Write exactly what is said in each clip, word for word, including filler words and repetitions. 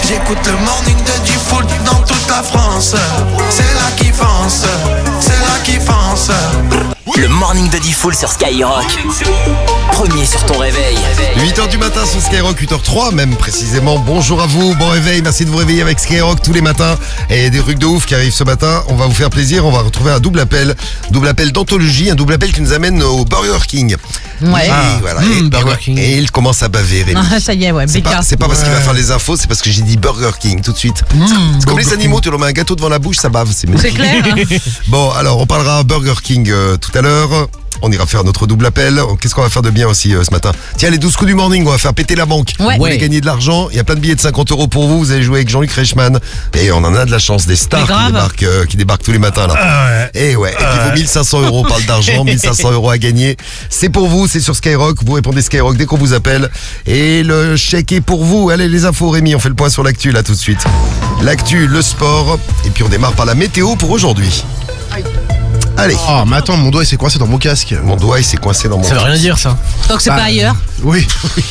J'écoute le morning de Diffoul dans toute la France. C'est là qui fonce, c'est là qui fonce. Le morning de Diffoul sur Skyrock. Premier sur ton réveil. huit heures du matin sur Skyrock, huit heures zéro trois même précisément. Bonjour à vous, bon réveil, merci de vous réveiller avec Skyrock tous les matins. Et des trucs de ouf qui arrivent ce matin. On va vous faire plaisir, on va retrouver un double appel. Double appel d'anthologie, un double appel qui nous amène au Burger King. Ouais. Et, voilà. Mmh, et, Burger et, King. et il commence à baver, Rémi. Ah, ça y est, ouais, C'est pas, Becca. c'est pas parce qu'il va Ouais. faire les infos, c'est parce que j'ai dit Burger King tout de suite. Mmh, c'est comme Burger les animaux, tu leur mets un gâteau devant la bouche, ça bave. C'est, C'est clair. Bon, alors on parlera Burger King euh, tout à l'heure. On ira faire notre double appel. Qu'est-ce qu'on va faire de bien aussi euh, ce matin? Tiens, les douze coups du morning, on va faire péter la banque. Ouais. Vous voulez Ouais. gagner de l'argent? Il y a plein de billets de cinquante euros pour vous. Vous allez jouer avec Jean-Luc Reichmann. Et on en a de la chance, des stars Mais qui grave. débarquent, euh, qui débarquent tous les matins là. Ah ouais. Et ouais, et puis vos mille cinq cents euros, on parle d'argent, mille cinq cents euros à gagner. C'est pour vous, c'est sur Skyrock. Vous répondez Skyrock dès qu'on vous appelle. Et le chèque est pour vous. Allez, les infos, Rémi, on fait le point sur l'actu là tout de suite. L'actu, le sport. Et puis on démarre par la météo pour aujourd'hui. Allez. Oh, mais attends, mon doigt il s'est coincé dans mon casque. Mon doigt il s'est coincé dans mon Ça veut rien dire ça. Donc c'est Bah, pas ailleurs. Oui.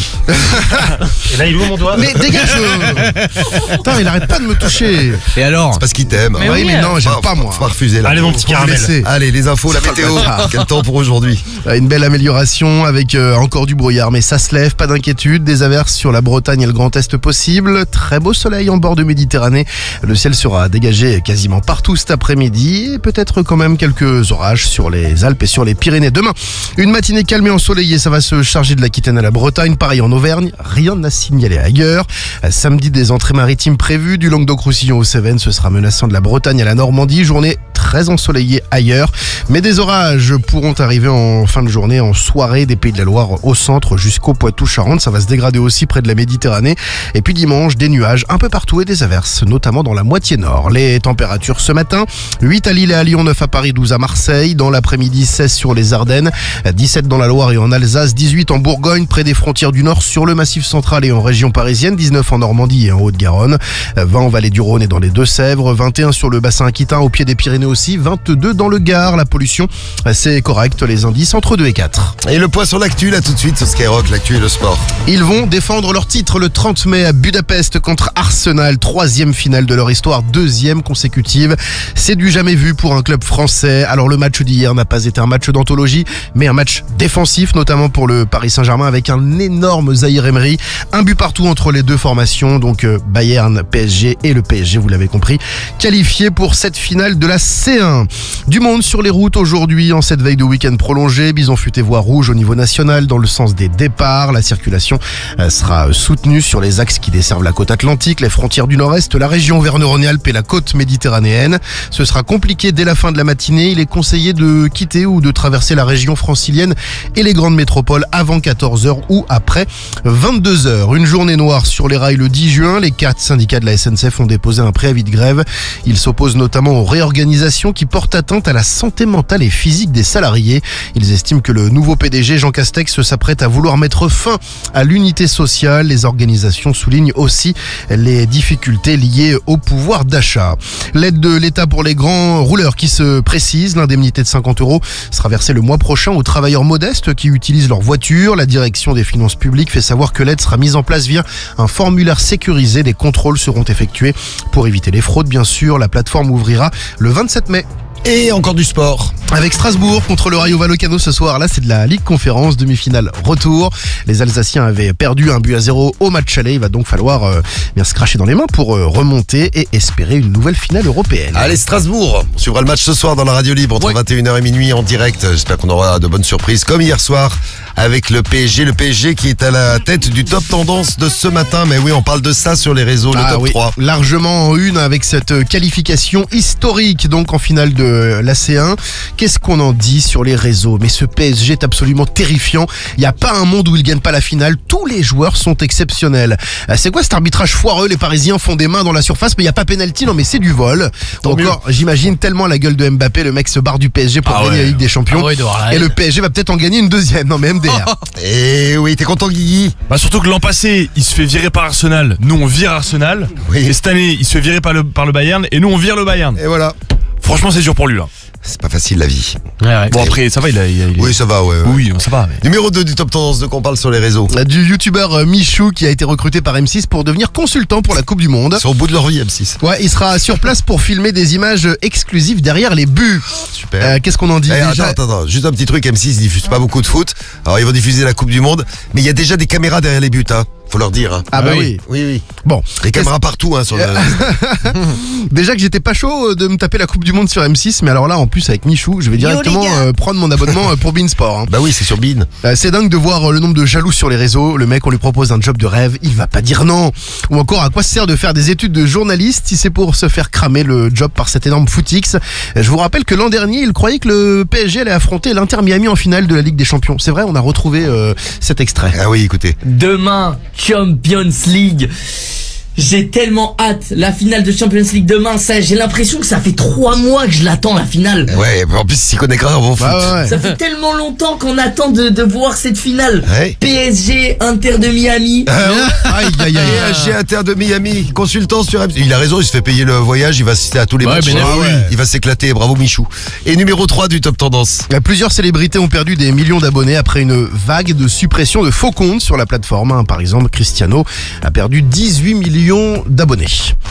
Et là il ouvre mon doigt. Mais dégage euh. Putain, il arrête pas de me toucher. Et alors C'est parce qu'il t'aime. Mais oui, oui, mais euh. non, j'aime Faut- pas moi. Faut pas refuser là. Allez mon petit Faut me caramel. laisser. Allez, les infos, la météo. Quel temps pour aujourd'hui? Une belle amélioration avec euh, encore du brouillard, mais ça se lève, pas d'inquiétude. Des averses sur la Bretagne et le Grand Est possible. Très beau soleil en bord de Méditerranée. Le ciel sera dégagé quasiment partout cet après-midi et peut-être quand même quelques orages sur les Alpes et sur les Pyrénées. Demain, une matinée calme et ensoleillée. Ça va se charger de l'Aquitaine à la Bretagne. Pareil en Auvergne. Rien n'a signalé ailleurs. Euh, Samedi, des entrées maritimes prévues. Du Languedoc-Roussillon aux Cévennes. Ce sera menaçant de la Bretagne à la Normandie. Journée très ensoleillée ailleurs. Mais des orages pourront arriver en fin de journée, en soirée, des Pays de la Loire au centre jusqu'au Poitou-Charentes. Ça va se dégrader aussi près de la Méditerranée. Et puis dimanche, des nuages un peu partout et des averses, notamment dans la moitié nord. Les températures ce matin, huit à Lille et à Lyon, neuf à Paris, douze à Marseille. Dans l'après-midi, seize sur les Ardennes, dix-sept dans la Loire et en Alsace, dix-huit en Bourgogne, près des frontières du Nord, sur le Massif central et en région parisienne, dix-neuf en Normandie et en Haute-Garonne, vingt en Vallée du Rhône et dans les Deux-Sèvres, vingt et un sur le bassin aquitain au pied des Pyrénées aussi, vingt-deux dans le Gard. La pollution, c'est correct, les indices entre deux et quatre. Et le point sur l'actu là tout de suite sur Skyrock, l'actu et le sport. Ils vont défendre leur titre le trente mai à Budapest contre Arsenal, troisième finale de leur histoire, deuxième consécutive. C'est du jamais vu pour un club français. Alors le match d'hier n'a pas été un match d'anthologie, mais un match défensif, notamment pour le Paris Saint-Germain avec un énorme Zahir Emery. Un but partout entre les deux formations, donc euh, Bayern, P S G et le P S G, vous l'avez compris, qualifié pour cette finale de la C un. Du monde sur les routes aujourd'hui en cette veille de week-end prolongé. Bison futé voie rouge au niveau national dans le sens des départs. La circulation euh, sera soutenue sur les axes qui desservent la côte atlantique, les frontières du nord-est, la région Auvergne-Rhône-Alpes et la côte méditerranéenne. Ce sera compliqué dès la fin de la matinée. Il est conseillé de quitter ou de traverser la région francilienne et les grandes métropoles avant quatorze heures ou après vingt-deux heures. Une journée noire sur les rails le dix juin. Les quatre syndicats de la S N C F ont déposé un préavis de grève. Ils s'opposent notamment aux réorganisations qui portent atteinte à la santé mentale et physique des salariés. Ils estiment que le nouveau P D G Jean Castex s'apprête à vouloir mettre fin à l'unité sociale. Les organisations soulignent aussi les difficultés liées au pouvoir d'achat. L'aide de l'État pour les grands rouleurs qui se précise. L'indemnité de cinquante euros sera versée le mois prochain aux travailleurs modestes qui utilisent leur voiture. La direction des finances publiques fait savoir que l'aide sera mise en place via un formulaire sécurisé. Des contrôles seront effectués pour éviter les fraudes, bien sûr. La plateforme ouvrira le vingt-sept mai. Et encore du sport. Avec Strasbourg contre le Rayo Vallecano ce soir. Là, c'est de la Ligue Conférence, demi-finale retour. Les Alsaciens avaient perdu un but à zéro au match aller. Il va donc falloir euh, bien se cracher dans les mains pour euh, remonter et espérer une nouvelle finale européenne. Allez, Strasbourg. On suivra le match ce soir dans la radio libre entre Ouais. vingt et une heures et minuit en direct. J'espère qu'on aura de bonnes surprises comme hier soir avec le P S G. Le P S G qui est à la tête du top tendance de ce matin. Mais oui, on parle de ça sur les réseaux, le Ah top oui, trois. largement en une avec cette qualification historique donc en finale de la C un. Qu'est-ce qu'on en dit sur les réseaux? Mais ce P S G est absolument terrifiant. Il n'y a pas un monde où il gagne pas la finale. Tous les joueurs sont exceptionnels. Euh, C'est quoi cet arbitrage foireux? Les Parisiens font des mains dans la surface, mais il n'y a pas pénalty. Non, mais c'est du vol. Tant Encore, j'imagine tellement la gueule de Mbappé, le mec se barre du P S G pour Ah gagner ouais. la Ligue des Champions. Ah ouais, il doit avoir la Et haine. le P S G va peut-être en gagner une deuxième. Non, mais M D R. Et oui, t'es content, Guigui? Bah surtout que l'an passé, il se fait virer par Arsenal. Nous, on vire Arsenal. Oui. Et cette année, il se fait virer par le, par le Bayern. Et nous, on vire le Bayern. Et voilà. Franchement, c'est dur pour lui là. C'est pas facile la vie. Ouais, ouais. Bon après ça va, il a. Il a- il a- Oui, ça va, ouais. ouais. Oui, ça va. mais- Numéro deux du top tendance de qu'on parle sur les réseaux. Du youtubeur euh, Michou qui a été recruté par M six pour devenir consultant pour la Coupe du Monde. Ils sont au bout de leur vie, M six. Ouais, il sera sur place pour filmer des images exclusives derrière les buts. Super. Euh, Qu'est-ce qu'on en dit Eh, déjà attends, attends, attends, juste un petit truc, M six diffuse pas beaucoup de foot. Alors ils vont diffuser la Coupe du Monde, mais il y a déjà des caméras derrière les buts, hein. Faut leur dire. Hein. Ah bah oui. Oui, oui. Bon, Les caméras partout, hein, sur le... déjà que j'étais pas chaud de me taper la Coupe du Monde sur M six, mais alors là en plus avec Michou, je vais directement les gars. euh, prendre mon abonnement euh, pour Beansport. Hein. Bah oui, c'est sur Bean. Euh, c'est dingue de voir euh, le nombre de jaloux sur les réseaux. Le mec, on lui propose un job de rêve, il va pas dire non. Ou encore, à quoi ça sert de faire des études de journaliste si c'est pour se faire cramer le job par cet énorme footix. Euh, Je vous rappelle que l'an dernier, il croyait que le P S G allait affronter l'Inter Miami en finale de la Ligue des Champions. C'est vrai, on a retrouvé euh, cet extrait. Ah oui, écoutez. Demain, Champions League. J'ai tellement hâte. La finale de Champions League demain, ça, j'ai l'impression que ça fait trois mois que je l'attends, la finale. Ouais, en plus, il s'y connaît grave au foot. Bah ouais, ouais. Ça fait tellement longtemps qu'on attend de, de voir cette finale. Ouais. P S G, Inter de Miami. Ah ouais. Aïe, aïe, aïe. P S G Inter de Miami, consultant sur M six. Il a raison, il se fait payer le voyage, il va assister à tous les Ouais, matchs. mais Ah oui. ouais. Il va s'éclater, bravo Michou. Et numéro trois du top tendance. Euh, Plusieurs célébrités ont perdu des millions d'abonnés après une vague de suppression de faux comptes sur la plateforme. hein. Par exemple, Cristiano a perdu dix-huit millions d'abonnés.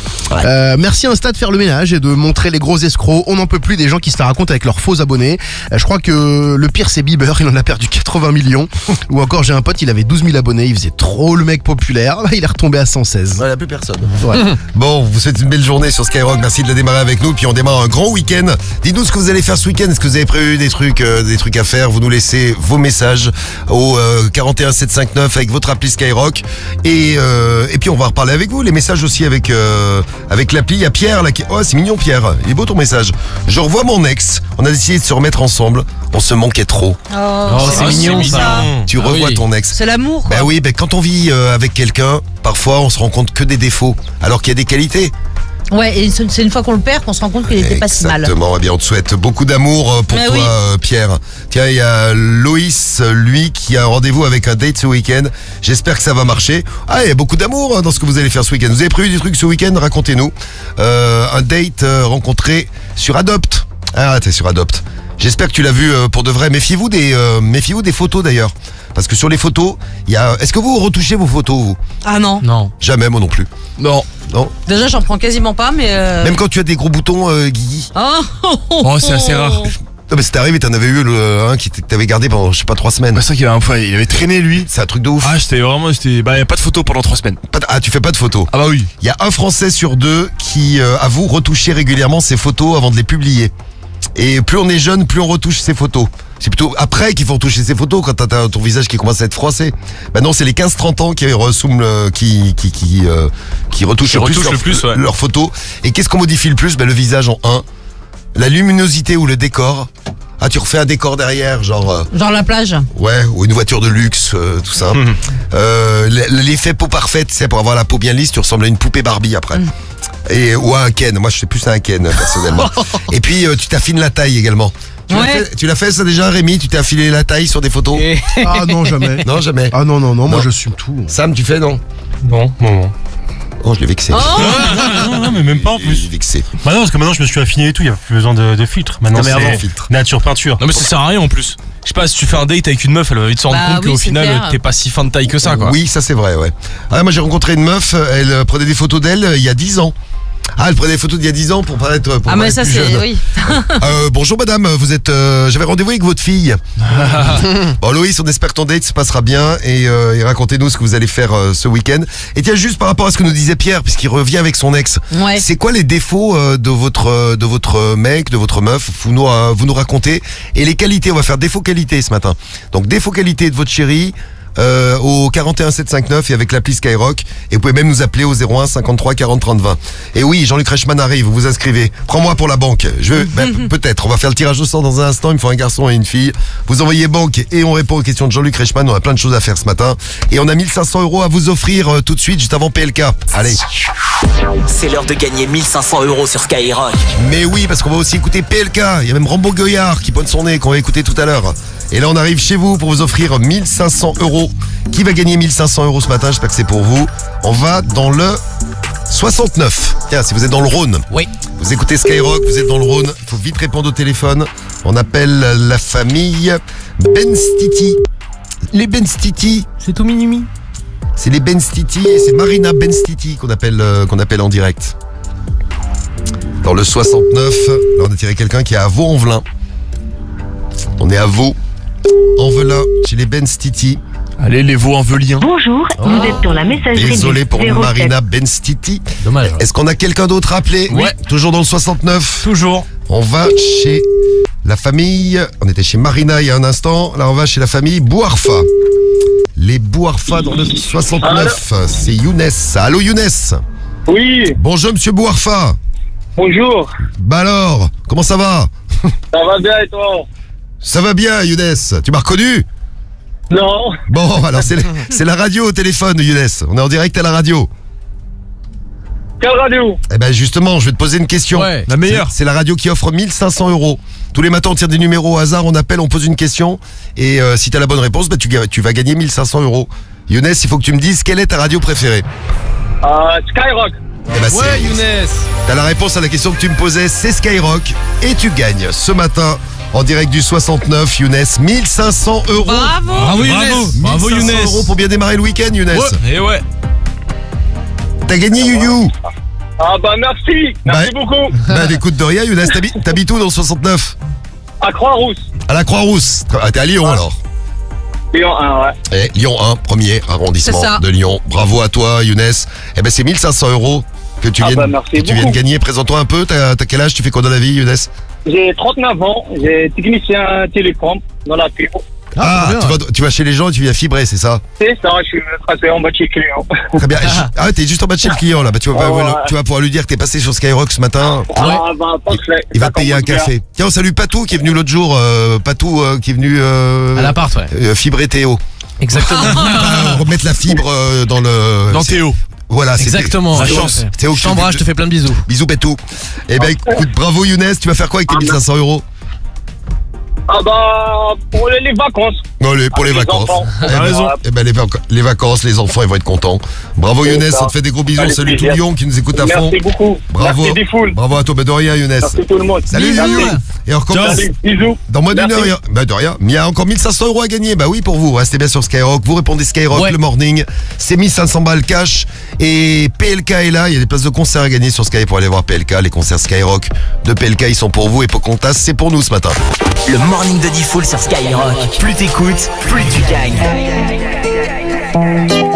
Euh, merci Insta de faire le ménage et de montrer les gros escrocs. On n'en peut plus des gens qui se la racontent avec leurs faux abonnés. Euh, je crois que le pire c'est Bieber, il en a perdu quatre-vingts millions. Ou encore j'ai un pote, il avait douze mille abonnés, il faisait trop le mec populaire. Il est retombé à cent seize. Il n'y a plus personne. Ouais. Bon, vous souhaite une belle journée sur Skyrock. Merci de la démarrer avec nous. Puis on démarre un grand week-end. Dites-nous ce que vous allez faire ce week-end. Est-ce que vous avez prévu des trucs, euh, des trucs à faire? Vous nous laissez vos messages au euh, quarante et un sept cent cinquante-neuf avec votre appli Skyrock. Et, euh, et puis on va reparler avec vous. Les messages aussi avec euh, avec l'appli. Il y a Pierre là qui... Oh, c'est mignon Pierre. Il est beau ton message. Je revois mon ex. On a décidé de se remettre ensemble. On se manquait trop. Oh, c'est c'est mignon, mignon, ça. Tu Ah revois oui. ton ex. C'est l'amour, quoi. Bah oui, bah quand on vit euh, avec quelqu'un, parfois on se rend compte que des défauts, alors qu'il y a des qualités. Ouais, et c'est une fois qu'on le perd qu'on se rend compte qu'il était pas si mal. Exactement. Eh bien, on te souhaite beaucoup d'amour euh, pour Mais toi, oui. euh, Pierre. Tiens, il y a Loïs, euh, lui, qui a un rendez-vous avec un date ce week-end. J'espère que ça va marcher. Ah, il y a beaucoup d'amour hein, dans ce que vous allez faire ce week-end. Vous avez prévu des trucs ce week-end? Racontez-nous. Euh, un date euh, rencontré sur Adopt. Ah, t'es sur Adopt. J'espère que tu l'as vu euh, pour de vrai. Méfiez-vous des, euh, méfiez-vous des photos d'ailleurs. Parce que sur les photos, il y a. Est-ce que vous retouchez vos photos, vous? Ah non. Non. Jamais, moi non plus. Non. Non. Déjà, j'en prends quasiment pas, mais. euh, Même quand tu as des gros boutons, euh, Guigui. Oh, Oh, c'est assez rare. Non, mais c'était arrivé, t'en avais eu le, un qui t- que t'avais gardé pendant, je sais pas, trois semaines. Bah, c'est ça qu'il y avait un fois, il avait traîné lui. C'est un truc de ouf. Ah, j'étais vraiment, j'étais. Bah, y a pas de photo pendant trois semaines. Pas de- Ah, tu fais pas de photos. Ah, bah oui. Il y a un Français sur deux qui euh, avoue retoucher régulièrement ses photos avant de les publier. Et plus on est jeune, plus on retouche ses photos. C'est plutôt après qu'il faut retoucher ses photos quand t'as t'as ton visage qui commence à être froissé. Bah non, c'est les quinze trente ans qui resoument le- qui qui qui euh, qui retouchent, Qui le, retouchent plus le plus, ouais. leurs photos. Et qu'est-ce qu'on modifie le plus? Bah le visage en un, la luminosité ou le décor. Ah, tu refais un décor derrière, genre euh, genre la plage. ouais, ou une voiture de luxe, euh, tout ça. Euh, l- L'effet peau parfaite, c'est pour avoir la peau bien lisse, tu ressembles à une poupée Barbie après. Et ou à un Ken. Moi, je sais plus à un Ken personnellement. Et puis euh, tu t'affines la taille également. Tu l'as Ouais. fait, tu l'as fait ça déjà, Rémi? Tu t'es affilé la taille sur des photos? Ah non, jamais. Non, jamais. Ah non, non, non, moi Non. j'assume tout. Sam, tu fais non? Non, non, non. Oh, je l'ai vexé. Oh, Non, non, mais même pas en Je l'ai plus. vexé. Bah non, parce que maintenant je me suis affiné et tout, il n'y a plus besoin de, de filtre. Maintenant Non, mais c'est avant, filtre. nature peinture. Non, mais ça sert à rien en plus. Je sais pas, si tu fais un date avec une meuf, elle va vite se rendre Bah compte oui, qu'au c'est final, clair. t'es pas si fin de taille que ça, quoi. Oui, ça c'est vrai, ouais. Ah, moi j'ai rencontré une meuf, elle euh, prenait des photos d'elle euh, il y a dix ans. Ah, elle prenait des photos d'il y a dix ans pour paraître, pour ah, mais paraître ça, plus c'est. jeune. Oui. Euh, bonjour madame, vous êtes. euh, J'avais rendez-vous avec votre fille. Bon Loïs, on espère que ton date se passera bien et, euh, et racontez-nous ce que vous allez faire euh, ce week-end. Et tiens, juste par rapport à ce que nous disait Pierre, puisqu'il revient avec son ex. Ouais. C'est quoi les défauts euh, de votre euh, de votre mec, de votre meuf? Vous nous euh, vous nous racontez. Et les qualités, on va faire défaut qualité ce matin. Donc défaut qualité de votre chérie. Euh, au quarante et un sept cent cinquante-neuf et avec l'appli Skyrock. Et vous pouvez même nous appeler au zéro un cinquante-trois quarante trente vingt. Et oui, Jean-Luc Reichmann arrive, vous vous inscrivez. Prends-moi pour la banque. Je veux, ben, peut-être. On va faire le tirage au sort dans un instant. Il me faut un garçon et une fille. Vous envoyez banque et on répond aux questions de Jean-Luc Reichmann. On a plein de choses à faire ce matin. Et on a mille cinq cents euros à vous offrir euh, tout de suite, juste avant P L K. Allez. C'est l'heure de gagner mille cinq cents euros sur Skyrock. Mais oui, parce qu'on va aussi écouter P L K. Il y a même Rambo Goyard qui pointe son nez, qu'on va écouter tout à l'heure. Et là, on arrive chez vous pour vous offrir mille cinq cents euros. Qui va gagner mille cinq cents euros ce matin? J'espère que c'est pour vous. On va dans le soixante-neuf. Tiens, si vous êtes dans le Rhône. Oui. Vous écoutez Skyrock, vous êtes dans le Rhône. Il faut vite répondre au téléphone. On appelle la famille Benstiti. Les Benstiti. C'est tout minimi. C'est les Benstiti et c'est Marina Benstiti qu'on appelle, euh, qu'on appelle en direct. Dans le soixante-neuf, là on a tiré quelqu'un qui est à Vaux-en-Velin. On est à Vaux-en-Velin, chez les Benstiti. Allez, les veaux en velien. Bonjour, vous êtes dans la messagerie. Désolé pour zéro sept. Marina Benstiti. Dommage. Est-ce qu'on a quelqu'un d'autre à appeler? Ouais. Toujours dans le soixante-neuf. Toujours. On va chez la famille. On était chez Marina il y a un instant. Là, on va chez la famille Bouarfa. Les Bouarfa dans le soixante-neuf. C'est Younes. Allô, Younes. Oui, Bonjour, monsieur Bouarfa. bonjour. Bah alors, comment ça va? Ça va bien et toi? Ça va bien, Younes. Tu m'as reconnu? Non. Bon, alors c'est c'est la radio au téléphone, Younes. On est en direct à la radio. Quelle radio? Eh ben justement, je vais te poser une question. Ouais, la meilleure. C'est c'est la radio qui offre mille cinq cents euros. Tous les matins, on tire des numéros au hasard, on appelle, on pose une question. Et euh, si tu as la bonne réponse, bah, tu, ga- tu vas gagner mille cinq cents euros. Younes, il faut que tu me dises quelle est ta radio préférée. Euh, Skyrock. Eh ben, Ouais, c'est- Younes. T'as la réponse à la question que tu me posais, c'est Skyrock. Et tu gagnes ce matin, en direct du soixante-neuf, Younes, mille cinq cents euros. Bravo. Bravo, Younes. Bravo, mille cinq cents Younes. euros pour bien démarrer le week-end, Younes. Ouais, et ouais. T'as gagné, Youyou. Ah bah merci. Merci Bah, beaucoup. Bah écoute de rien, Younes, t'habites t'habites où dans le soixante-neuf? À Croix-Rousse. À la Croix-Rousse. Ah, t'es à Lyon alors. Lyon un, ouais. Eh, Lyon un, premier arrondissement C'est ça. de Lyon. Bravo à toi, Younes. Eh ben c'est mille cinq cents euros que tu Ah viens, bah, merci que tu viens de beaucoup. gagner. Présente-toi un peu. T'as t'as quel âge? Tu fais quoi dans la vie, Younes? J'ai trente-neuf ans. J'ai technicien télécom dans la fibre. Ah, trop bien. tu, vas, tu vas chez les gens et tu viens fibrer, c'est ça? C'est ça, je suis passé en bas de chez client. Très bien. Ah, t'es juste en bas de chez le client là. Bah, tu, vas, Ah, ouais. tu vas pouvoir lui dire que t'es passé sur Skyrock ce matin. Ah bah parfait. Il va Ça te payer un commence bien. café. Tiens, on salue Patou qui est venu l'autre jour. euh, Patou euh, qui est venu euh, À l'appart, ouais. euh, fibrer Théo. Exactement. Ah, remettre la fibre euh, dans le. Dans c'est- Théo. Voilà, c'est Exactement. La Ouais. chance. Théo, Je t'embrasse, je te fais plein de bisous. Bisous Pétou. Eh ben écoute, bravo Younes, tu vas faire quoi avec tes mille cinq cents euros? Ah bah pour les, les vacances. Allez, pour les Avec les vacances. enfants. Eh T'as ben, raison. eh ben, les, vac- les vacances, les enfants, ils vont être contents. Bravo C'est Younes, ça. on te fait des gros bisous. Avec Salut tout plaisir. Lyon qui nous écoute à fond. Merci beaucoup. Bravo. Merci des foules. Bravo à toi, bah de rien Younes. Merci tout le monde. Salut Merci. Younes. Et on recommence. Salut, bisous. Dans moins d'une Merci. heure, il y a- bah de rien. Mais il y a encore mille cinq cents euros à gagner. Bah oui, pour vous. Restez bien sur Skyrock. Vous répondez Skyrock Ouais. le morning. C'est mille cinq cents balles cash. Et P L K est là. Il y a des places de concert à gagner sur Sky pour aller voir P L K. Les concerts Skyrock de P L K, ils sont pour vous. Et Pocahontas, c'est pour nous ce matin. Le morning de Diffoul sur Skyrock. Plus t'écoutes, plus tu gagnes.